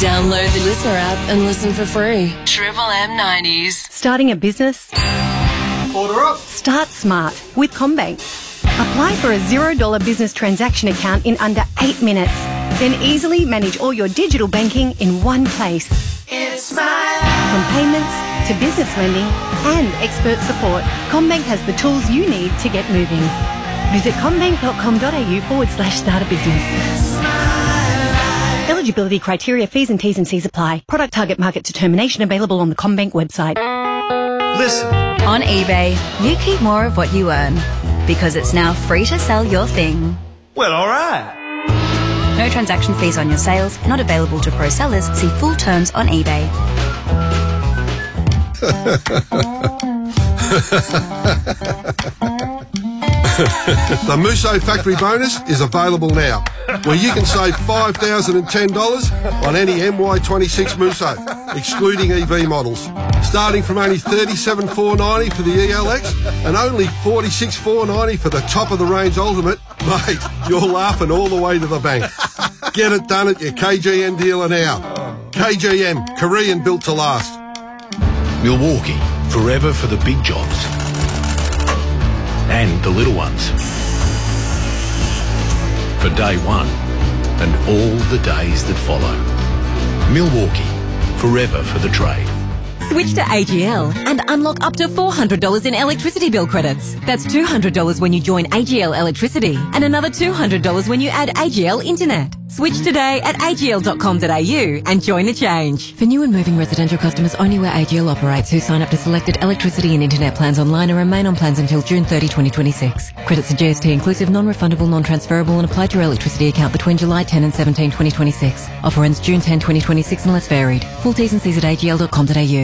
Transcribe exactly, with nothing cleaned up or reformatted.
Download the Listener app and listen for free. Triple M nineties. Starting a business? Order up. Start smart with CommBank. Apply for a zero dollar business transaction account in under eight minutes. Then easily manage all your digital banking in one place. It's my life. From payments to business lending and expert support, CommBank has the tools you need to get moving. Visit commbank.com.au forward slash start a business. Eligibility criteria, fees and T's and C's apply. Product target market determination available on the CommBank website. Listen. On eBay, you keep more of what you earn because it's now free to sell your thing. Well, all right. No transaction fees on your sales, not available to pro sellers. See full terms on eBay. The Musso Factory Bonus is available now, where you can save five thousand ten dollars on any M Y twenty-six Musso, excluding E V models. Starting from only thirty-seven thousand four hundred ninety dollars for the E L X and only forty-six thousand four hundred ninety dollars for the top-of-the-range Ultimate, mate, you're laughing all the way to the bank. Get it done at your K G M dealer now. K G M, Korean built to last. Milwaukee, forever for the big jobs. And the little ones. For day one and all the days that follow. Milwaukee, forever for the trade. Switch to A G L and unlock up to four hundred dollars in electricity bill credits. That's two hundred dollars when you join A G L Electricity and another two hundred dollars when you add A G L Internet. Switch today at a g l dot com dot a u and join the change. For new and moving residential customers only where A G L operates who sign up to selected electricity and internet plans online and remain on plans until June thirtieth, twenty twenty-six. Credits are G S T inclusive, non-refundable, non-transferable and apply to your electricity account between July tenth and seventeenth, twenty twenty-six. Offer ends June tenth, twenty twenty-six unless varied. Full T's and C's at a g l dot com dot a u.